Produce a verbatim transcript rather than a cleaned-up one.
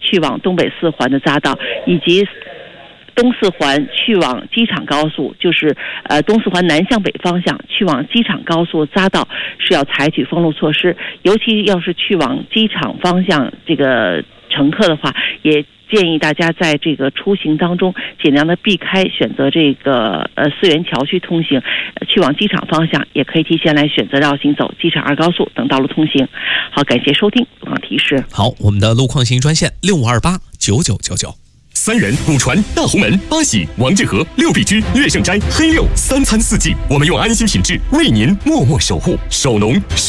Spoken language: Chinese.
去往东北四环的匝道，以及东四环去往机场高速，就是呃东四环南向北方向去往机场高速匝道是要采取封路措施，尤其要是去往机场方向这个乘客的话，也建议大家在这个出行当中尽量的避开选择这个呃四元桥区通行，呃去往机场方向也可以提前来选择绕行走机场二高速等道路通行。好，感谢收听路况提示。 好，我们的路况信息专线六五二八九九九九。 三元、古传、大红门、八喜、王致和、六必居、乐盛斋、黑六，三餐四季，我们用安心品质为您默默守护。首农。